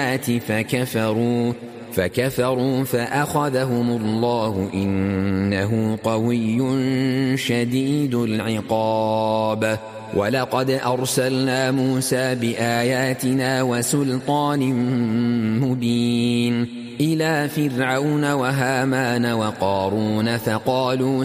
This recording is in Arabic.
فكفروا فأخذهم الله إنه قوي شديد العقاب. ولقد أرسلنا موسى بآياتنا وسلطان مبين إلى فرعون وهامان وقارون فقالوا